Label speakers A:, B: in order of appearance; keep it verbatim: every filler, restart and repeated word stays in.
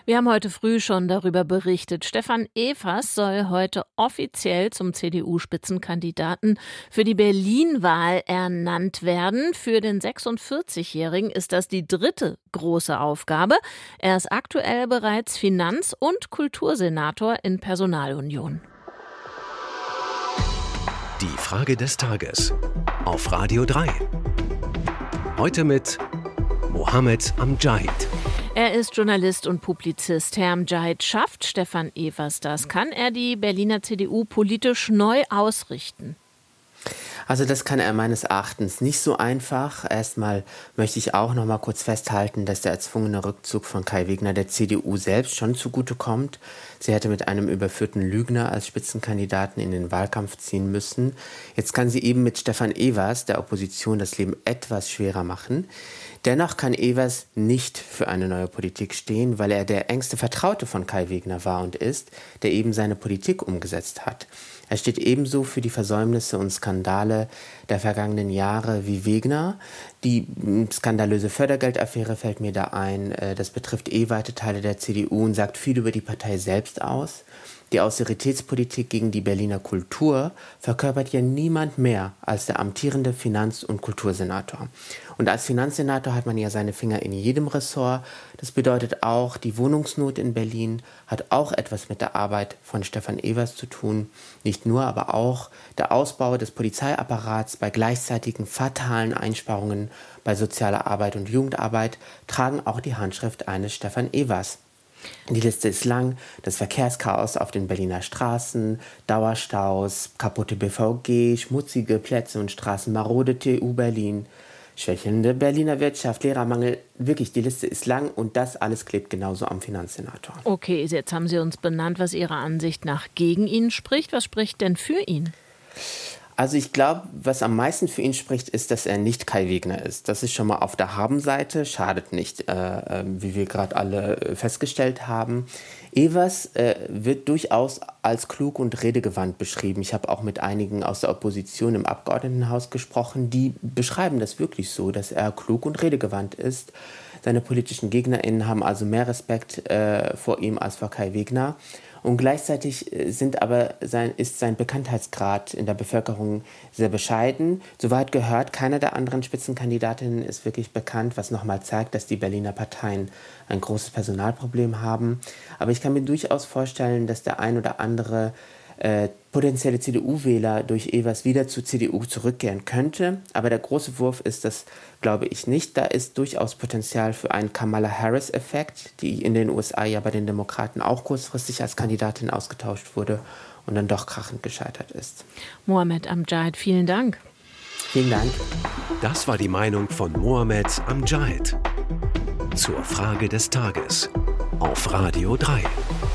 A: Wir haben heute früh schon darüber berichtet. Stefan Evers soll heute offiziell zum C D U-Spitzenkandidaten für die Berlin-Wahl ernannt werden. Für den sechsundvierzigjährigen ist das die dritte große Aufgabe. Er ist aktuell bereits Finanz- und Kultursenator in Personalunion.
B: Die Frage des Tages auf Radio drei. Heute mit Mohammed Amjad.
A: Er ist Journalist und Publizist. Herr Amjad, schafft Stefan Evers das? Kann er die Berliner C D U politisch neu ausrichten?
C: Also das kann er meines Erachtens nicht so einfach. Erstmal möchte ich auch noch mal kurz festhalten, dass der erzwungene Rückzug von Kai Wegner der C D U selbst schon zugutekommt. Sie hätte mit einem überführten Lügner als Spitzenkandidaten in den Wahlkampf ziehen müssen. Jetzt kann sie eben mit Stefan Evers der Opposition das Leben etwas schwerer machen. Dennoch kann Evers nicht für eine neue Politik stehen, weil er der engste Vertraute von Kai Wegner war und ist, der eben seine Politik umgesetzt hat. Er steht ebenso für die Versäumnisse und Skandale der vergangenen Jahre wie Wegner. Die skandalöse Fördergeldaffäre fällt mir da ein. Das betrifft eh weite Teile der C D U und sagt viel über die Partei selbst aus. Die Austeritätspolitik gegen die Berliner Kultur verkörpert ja niemand mehr als der amtierende Finanz- und Kultursenator. Und als Finanzsenator hat man ja seine Finger in jedem Ressort. Das bedeutet auch, die Wohnungsnot in Berlin hat auch etwas mit der Arbeit von Stefan Evers zu tun. Nicht nur, aber auch der Ausbau des Polizeiapparats bei gleichzeitigen fatalen Einsparungen bei sozialer Arbeit und Jugendarbeit tragen auch die Handschrift eines Stefan Evers. Die Liste ist lang. Das Verkehrschaos auf den Berliner Straßen, Dauerstaus, kaputte B V G, schmutzige Plätze und Straßen, marode T U Berlin, schwächelnde Berliner Wirtschaft, Lehrermangel. Wirklich, die Liste ist lang und das alles klebt genauso am Finanzsenator.
A: Okay, jetzt haben Sie uns benannt, was Ihrer Ansicht nach gegen ihn spricht. Was spricht denn für ihn?
C: Also ich glaube, was am meisten für ihn spricht, ist, dass er nicht Kai Wegner ist. Das ist schon mal auf der Habenseite, schadet nicht, äh, wie wir gerade alle festgestellt haben. Evers äh, wird durchaus als klug und redegewandt beschrieben. Ich habe auch mit einigen aus der Opposition im Abgeordnetenhaus gesprochen, die beschreiben das wirklich so, dass er klug und redegewandt ist. Seine politischen GegnerInnen haben also mehr Respekt äh, vor ihm als vor Kai Wegner. Und gleichzeitig sind aber sein, ist sein Bekanntheitsgrad in der Bevölkerung sehr bescheiden. Soweit gehört, keiner der anderen Spitzenkandidatinnen ist wirklich bekannt, was nochmal zeigt, dass die Berliner Parteien ein großes Personalproblem haben. Aber ich kann mir durchaus vorstellen, dass der ein oder andere äh, potenzielle C D U-Wähler durch Evers wieder zur C D U zurückkehren könnte. Aber der große Wurf ist das, glaube ich, nicht. Da ist durchaus Potenzial für einen Kamala-Harris-Effekt, die in den U S A ja bei den Demokraten auch kurzfristig als Kandidatin ausgetauscht wurde und dann doch krachend gescheitert ist.
A: Mohammed Amjad, vielen Dank.
C: Vielen Dank.
B: Das war die Meinung von Mohammed Amjad zur Frage des Tages auf Radio drei.